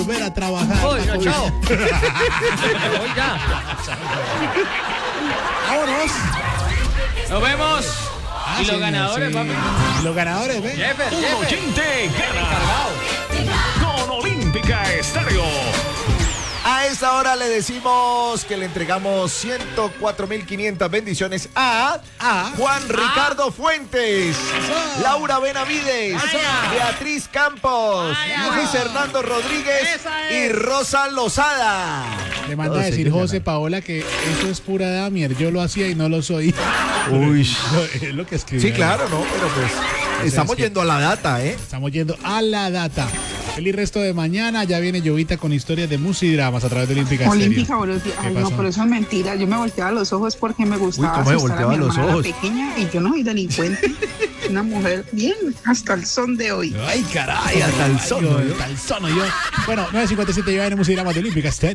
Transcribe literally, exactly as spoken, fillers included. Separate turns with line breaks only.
volver a trabajar.
Uy, no, chao. Voy ya.
Vámonos.
Nos vemos.
Ah,
y los
sí,
ganadores,
sí.
papi.
Y los ganadores, ven.
Jeffer,
Un
Jeffer.
oyente gana con Olímpica Estéreo.
A esta hora le decimos que le entregamos ciento cuatro mil quinientas bendiciones a,
A.
Juan Ricardo Fuentes,
Eso.
Laura Benavides,
Eso.
Beatriz Campos,
Vaya.
Luis Hernando Rodríguez
Esa es.
y Rosa Lozada.
Le manda
Todos
a decir
ellos
José
ganaron.
Paola que eso es pura damier. Yo lo hacía y no lo soy.
Uy.
Es lo que escribió.
Sí, claro, ¿no? Pero pues estamos
es que-
yendo a la data, ¿eh?
Estamos yendo a la data. Feliz resto de mañana. Ya viene Llovita con historias de música y dramas a través de Olímpica Estéreo.
Olímpica, buenos días.
¿Qué
Ay, no,
pasó?
pero eso es mentira. Yo me volteaba los ojos porque me gustaba
¿cómo me
asustar a
volteaba
mi
los
hermana
ojos?
pequeña y yo no soy delincuente. Una mujer bien hasta el son de hoy.
Ay, caray, hasta el sono. Hasta el sono yo. Bueno, nueve cincuenta y siete ya viene música y dramas de Olímpica Estéreo.